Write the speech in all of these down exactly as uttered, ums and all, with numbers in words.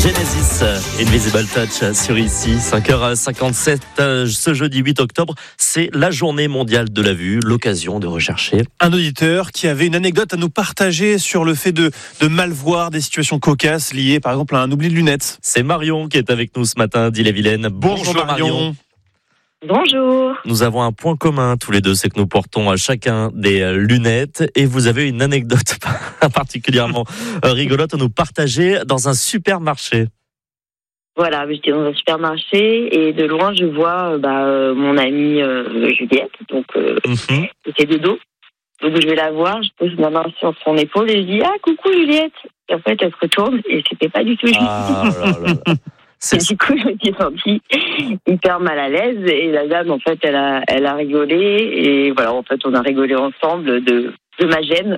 Genesis, Invisible Touch sur ici, cinq heures cinquante-sept, ce jeudi huit octobre, c'est la journée mondiale de la vue, l'occasion de rechercher. Un auditeur qui avait une anecdote à nous partager sur le fait de, de mal voir des situations cocasses liées par exemple à un oubli de lunettes. C'est Marion qui est avec nous ce matin d'Ille-et-Vilaine. Bonjour, Bonjour Marion. Marion. Bonjour. Nous avons un point commun tous les deux, c'est que nous portons chacun des lunettes et vous avez une anecdote particulièrement rigolote à nous partager dans un supermarché. Voilà, j'étais dans un supermarché et de loin je vois bah, mon amie euh, Juliette, donc euh, mm-hmm. c'était de dos. Donc je vais la voir, je pose ma main sur son épaule et je dis « Ah, coucou Juliette !» Et en fait elle se retourne et c'était pas du tout Juliette. Ah, là, là. Et du coup, je me suis sentie hyper mal à l'aise et la dame, en fait, elle a, elle a rigolé et voilà, en fait, on a rigolé ensemble de, de ma gêne.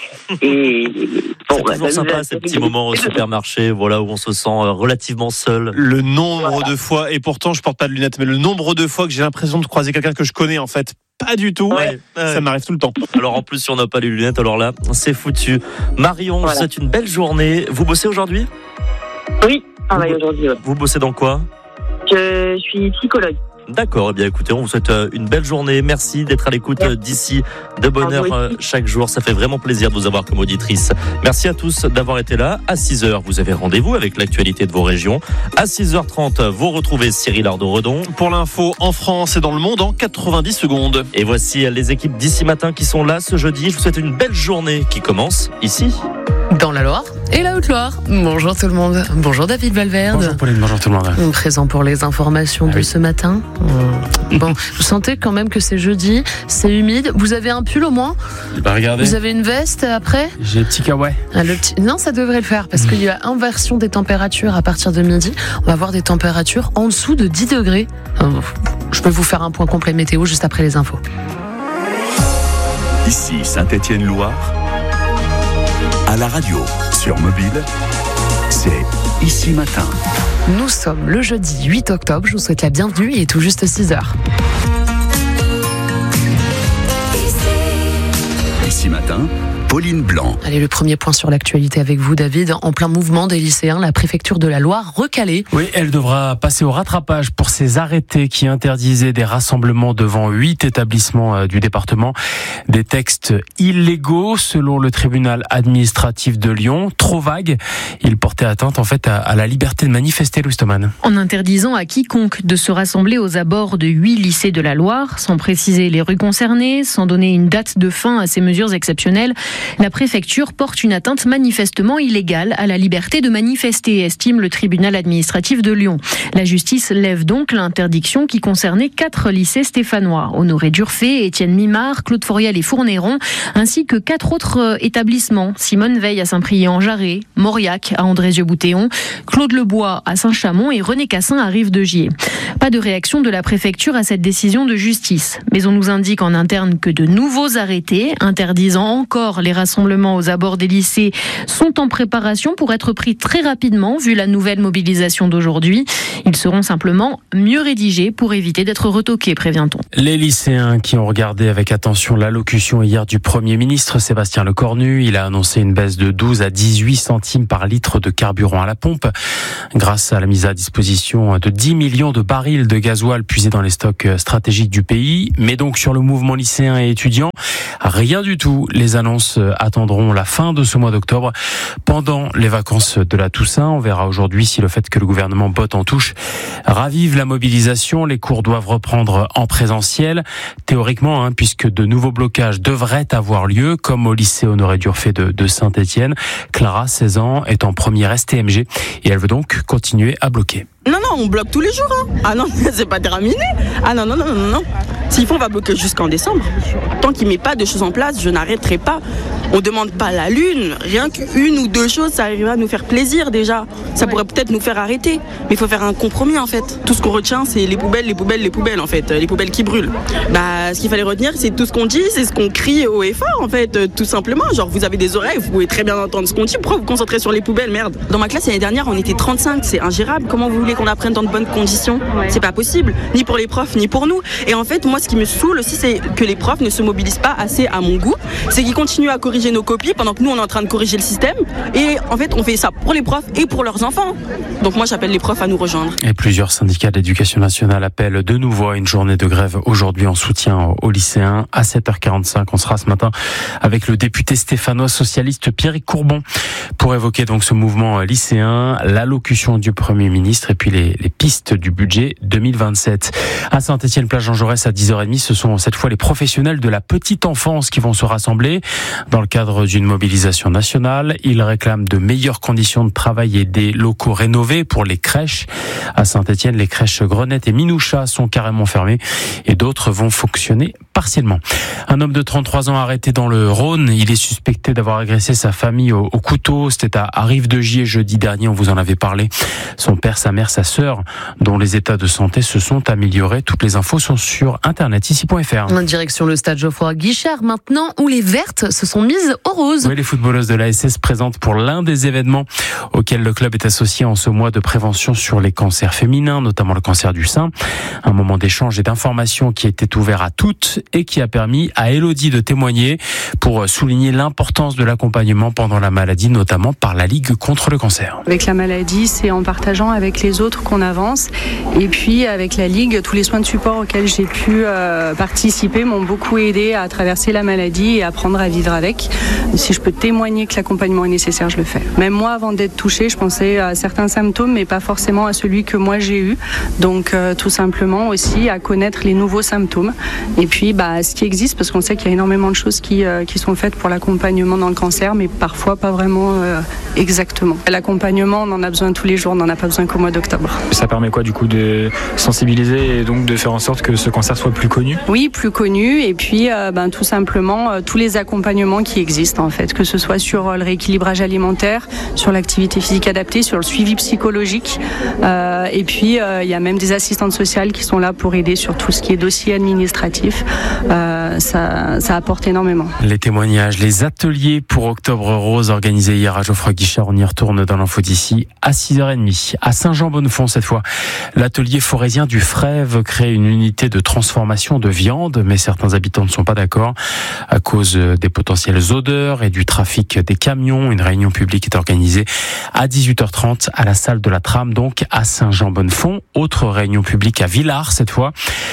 Et bon, c'est toujours bah, sympa ces petits moments au supermarché, voilà, où on se sent relativement seul. Le nombre voilà. de fois, et pourtant je porte pas de lunettes, mais le nombre de fois que j'ai l'impression de croiser quelqu'un que je connais, en fait, pas du tout. Ouais, ça ouais. m'arrive tout le temps. Alors en plus, si on n'a pas les lunettes, alors là, c'est foutu. Marion, voilà. C'est une belle journée. Vous bossez aujourd'hui ? Oui. Ah ouais, aujourd'hui, ouais. Vous bossez dans quoi ? Je suis psychologue. D'accord, eh bien écoutez, on vous souhaite une belle journée. Merci d'être à l'écoute Merci. d'ici, de bonne heure chaque jour. Ça fait vraiment plaisir de vous avoir comme auditrice. Merci à tous d'avoir été là. À six heures, vous avez rendez-vous avec l'actualité de vos régions. À six heures trente, vous retrouvez Cyril Ardo-Redon. Pour l'info en France et dans le monde en quatre-vingt-dix secondes. Et voici les équipes d'ici matin qui sont là ce jeudi. Je vous souhaite une belle journée qui commence ici. Dans la Loire et la Haute-Loire. Bonjour tout le monde. Bonjour David Valverde. Bonjour Pauline, bonjour tout le monde. Présent pour les informations ah de oui. ce matin. Bon, vous sentez quand même que c'est jeudi, c'est humide. Vous avez un pull au moins ? Bah regardez. Vous avez une veste après ? J'ai le petit kawaii. Ah, le petit... Non, ça devrait le faire parce mmh. qu'il y a inversion des températures à partir de midi. On va avoir des températures en dessous de dix degrés. Je peux vous faire un point complet météo juste après les infos. Ici Saint-Étienne-Loire. À la radio, sur mobile, c'est Ici Matin. Nous sommes le jeudi huit octobre, je vous souhaite la bienvenue, il est tout juste six heures. Ici Matin, Pauline Blanc. Allez, le premier point sur l'actualité avec vous, David. En plein mouvement des lycéens, la préfecture de la Loire recalée. Oui, elle devra passer au rattrapage pour ces arrêtés qui interdisaient des rassemblements devant huit établissements du département. Des textes illégaux, selon le tribunal administratif de Lyon. Trop vagues. Ils portaient atteinte, en fait, à, à la liberté de manifester, Louis Thoman. En interdisant à quiconque de se rassembler aux abords de huit lycées de la Loire, sans préciser les rues concernées, sans donner une date de fin à ces mesures exceptionnelles, la préfecture porte une atteinte manifestement illégale à la liberté de manifester, estime le tribunal administratif de Lyon. La justice lève donc l'interdiction qui concernait quatre lycées stéphanois, Honoré Durfé, Étienne Mimard, Claude Foriel et Fournéron, ainsi que quatre autres établissements, Simone Veil à Saint-Priest-en-Jarret, Mauriac à Andrézieux-Boutéon, Claude Lebois à Saint-Chamond et René Cassin à Rive-de-Gier. Pas de réaction de la préfecture à cette décision de justice, mais on nous indique en interne que de nouveaux arrêtés interdisant encore les rassemblements aux abords des lycées sont en préparation pour être pris très rapidement vu la nouvelle mobilisation d'aujourd'hui. Ils seront simplement mieux rédigés pour éviter d'être retoqués, prévient-on. Les lycéens qui ont regardé avec attention l'allocution hier du Premier ministre Sébastien Lecornu, il a annoncé une baisse de douze à dix-huit centimes par litre de carburant à la pompe grâce à la mise à disposition de dix millions de barils de gasoil puisés dans les stocks stratégiques du pays. Mais donc sur le mouvement lycéen et étudiant, rien du tout. Les annonces attendront la fin de ce mois d'octobre pendant les vacances de la Toussaint. On verra aujourd'hui si le fait que le gouvernement botte en touche ravive la mobilisation. Les cours doivent reprendre en présentiel, théoriquement, hein, puisque de nouveaux blocages devraient avoir lieu, comme au lycée Honoré Durfé de, de Saint-Étienne. Clara, seize ans, est en première S T M G et elle veut donc continuer à bloquer. Non, non, on bloque tous les jours. Hein. Ah non, c'est pas terminé. Ah non, non, non, non, non. S'il faut, on va bloquer jusqu'en décembre. Tant qu'il ne met pas de choses en place, je n'arrêterai pas. On ne demande pas la lune. Rien qu'une ou deux choses, ça arrivera à nous faire plaisir déjà. Ça pourrait peut-être nous faire arrêter. Mais il faut faire un compromis en fait. Tout ce qu'on retient, c'est les poubelles, les poubelles, les poubelles en fait. Les poubelles qui brûlent. Bah, ce qu'il fallait retenir, c'est tout ce qu'on dit, c'est ce qu'on crie haut et fort en fait. Tout simplement. Genre, vous avez des oreilles, vous pouvez très bien entendre ce qu'on dit. Pourquoi vous vous concentrez sur les poubelles, merde? Dans ma classe l'année dernière, on était trente-cinq. C'est ingérable. Comment vous voulez qu'on apprenne dans de bonnes conditions? C'est pas possible. Ni pour les profs, ni pour nous. Et en fait, moi, moi, ce qui me saoule aussi, c'est que les profs ne se mobilisent pas assez à mon goût. C'est qu'ils continuent à corriger nos copies pendant que nous, on est en train de corriger le système. Et en fait, on fait ça pour les profs et pour leurs enfants. Donc moi, j'appelle les profs à nous rejoindre. Et plusieurs syndicats de l'éducation nationale appellent de nouveau à une journée de grève aujourd'hui en soutien aux lycéens. À sept heures quarante-cinq, on sera ce matin avec le député stéphanois socialiste Pierrick Courbon pour évoquer donc ce mouvement lycéen, l'allocution du Premier ministre et puis les, les pistes du budget deux mille vingt-sept. À Saint-Étienne-Plage Jean Jaurès à dix heures trente, ce sont cette fois les professionnels de la petite enfance qui vont se rassembler dans le cadre d'une mobilisation nationale. Ils réclament de meilleures conditions de travail et des locaux rénovés pour les crèches. À Saint-Étienne, les crèches Grenette et Minoucha sont carrément fermées et d'autres vont fonctionner partiellement. Un homme de trente-trois ans arrêté dans le Rhône. Il est suspecté d'avoir agressé sa famille au, au couteau. C'était à Rive-de-Gier jeudi dernier, on vous en avait parlé. Son père, sa mère, sa sœur, dont les états de santé se sont améliorés. Toutes les infos sont sur internet, ici point f r. En direction le stade Geoffroy Guichard maintenant, où les vertes se sont mises au rose. Oui, les footballeuses de l'A S S présentent pour l'un des événements auxquels le club est associé en ce mois de prévention sur les cancers féminins, notamment le cancer du sein. Un moment d'échange et d'information qui était ouvert à toutes et qui a permis à Elodie de témoigner pour souligner l'importance de l'accompagnement pendant la maladie, notamment par la Ligue contre le cancer. Avec la maladie, c'est en partageant avec les autres qu'on avance. Et puis avec la Ligue, tous les soins de support auxquels j'ai pu euh, participer m'ont beaucoup aidé à traverser la maladie et à apprendre à vivre avec. Si je peux témoigner que l'accompagnement est nécessaire, je le fais. Même moi, avant d'être touchée, je pensais à certains symptômes, mais pas forcément à celui que moi j'ai eu. Donc euh, tout simplement aussi à connaître les nouveaux symptômes. Et puis bah, ce qui existe, parce qu'on sait qu'il y a énormément de choses qui, euh, qui sont faites pour l'accompagnement dans le cancer, mais parfois pas vraiment euh, exactement. L'accompagnement, on en a besoin tous les jours, on n'en a pas besoin qu'au mois d'octobre. Ça permet quoi du coup de sensibiliser et donc de faire en sorte que ce cancer soit plus connu ? Oui, plus connu, et puis euh, ben, tout simplement euh, tous les accompagnements qui existent en fait, que ce soit sur euh, le rééquilibrage alimentaire, sur l'activité physique adaptée, sur le suivi psychologique, euh, et puis il euh, y a même des assistantes sociales qui sont là pour aider sur tout ce qui est dossier administratif. Euh, ça, ça apporte énormément. Les témoignages, les ateliers pour Octobre Rose organisés hier à Geoffroy Guichard, on y retourne dans l'info d'ici à six heures trente. À Saint-Jean-Bonnefond cette fois, l'atelier forésien du Frais veut créer une unité de transformation de viande, mais certains habitants ne sont pas d'accord à cause des potentielles odeurs et du trafic des camions. Une réunion publique est organisée à dix-huit heures trente à la salle de la Trame, donc à Saint-Jean-Bonnefond. Autre réunion publique à Villars cette fois.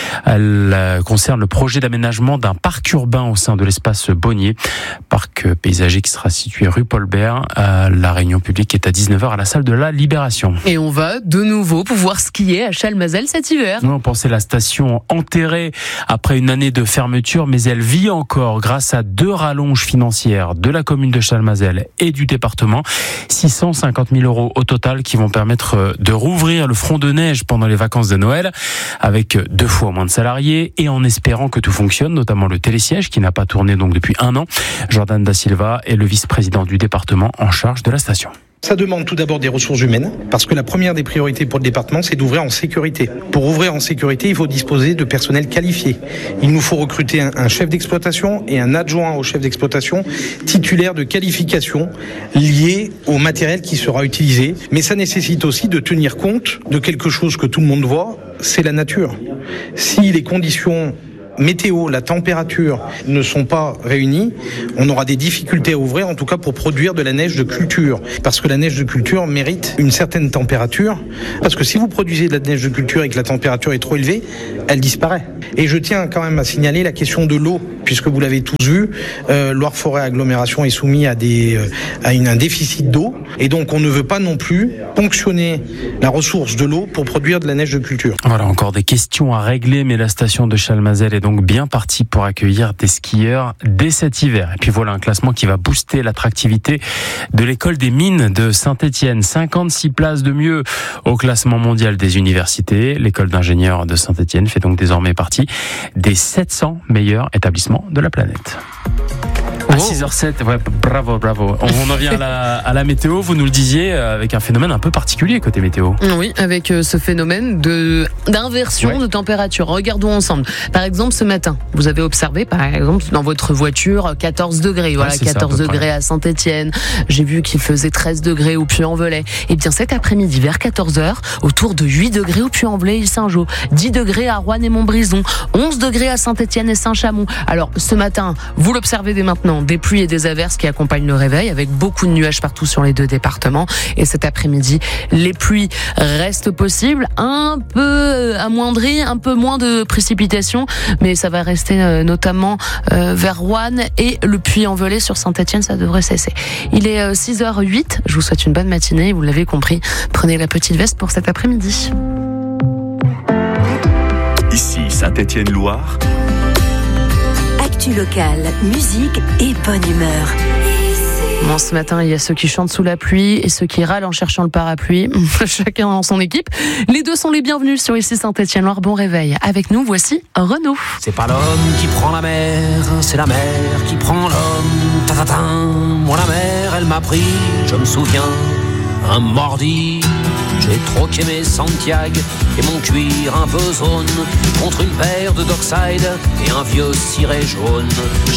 Elle concerne le projet d'aménagement d'un parc urbain au sein de l'espace Bonnier, parc paysager qui sera situé rue Paul Bert. La réunion publique est à dix-neuf heures à la salle de la Libération. Et on va de nouveau pouvoir skier à Chalmazel cet hiver. On pensait la station enterrée après une année de fermeture, mais elle vit encore grâce à deux rallonges financières de la commune de Chalmazel et du département. six cent cinquante mille euros au total qui vont permettre de rouvrir le front de neige pendant les vacances de Noël avec deux fois moins de salariés et en espérant que tout fonctionne, notamment le télésiège qui n'a pas tourné donc depuis un an. Jordan Da Silva est le vice-président du département en charge de la station. Ça demande tout d'abord des ressources humaines, parce que la première des priorités pour le département, c'est d'ouvrir en sécurité. Pour ouvrir en sécurité, il faut disposer de personnel qualifié. Il nous faut recruter un, un chef d'exploitation et un adjoint au chef d'exploitation titulaire de qualification liée au matériel qui sera utilisé. Mais ça nécessite aussi de tenir compte de quelque chose que tout le monde voit, c'est la nature. Si les conditions météo, la température ne sont pas réunies, on aura des difficultés à ouvrir, en tout cas pour produire de la neige de culture. Parce que la neige de culture mérite une certaine température. Parce que si vous produisez de la neige de culture et que la température est trop élevée, elle disparaît. Et je tiens quand même à signaler la question de l'eau, puisque vous l'avez tous vu, euh, Loire-Forêt Agglomération est soumis à, des, euh, à une, un déficit d'eau. Et donc on ne veut pas non plus ponctionner la ressource de l'eau pour produire de la neige de culture. Voilà, encore des questions à régler, mais la station de Chalmazel est donc bien parti pour accueillir des skieurs dès cet hiver. Et puis voilà un classement qui va booster l'attractivité de l'école des mines de Saint-Étienne. cinquante-six places de mieux au classement mondial des universités. L'école d'ingénieurs de Saint-Étienne fait donc désormais partie des sept cents meilleurs établissements de la planète. À six heures zéro sept, ouais, bravo, bravo. On en vient à la, à la météo, vous nous le disiez, avec un phénomène un peu particulier côté météo. Oui, avec ce phénomène de, d'inversion ouais. de température. Regardons ensemble. Par exemple, ce matin, vous avez observé, par exemple, dans votre voiture, quatorze degrés. Voilà, ouais, quatorze ça, degrés à Saint-Étienne. J'ai vu qu'il faisait treize degrés au Puy-en-Velay. Et bien, cet après-midi, vers quatorze heures, autour de huit degrés au Puy-en-Velay et Saint-Jean, dix degrés à Roanne et Montbrison, onze degrés à Saint-Étienne et Saint-Chamond. Alors, ce matin, vous l'observez dès maintenant, des pluies et des averses qui accompagnent le réveil, avec beaucoup de nuages partout sur les deux départements. Et cet après-midi, les pluies restent possibles, un peu amoindries, un peu moins de précipitations, mais ça va rester euh, notamment euh, vers Roanne et le Puy-en-Velay. Sur Saint-Étienne, ça devrait cesser. Il est euh, six heures huit, je vous souhaite une bonne matinée, vous l'avez compris, prenez la petite veste pour cet après-midi. Ici Saint-Étienne-Loire. Actu locale, musique et bonne humeur. Bon, ce matin, il y a ceux qui chantent sous la pluie et ceux qui râlent en cherchant le parapluie. Chacun dans son équipe. Les deux sont les bienvenus sur Ici Saint-Étienne-Loire. Bon réveil. Avec nous, voici Renaud. C'est pas l'homme qui prend la mer, c'est la mer qui prend l'homme. Ta-ta-ta. Moi, la mer, elle m'a pris, je me souviens, un mordi. J'ai troqué mes Santiago et mon cuir un peu zone contre une paire de Dockside et un vieux ciré jaune.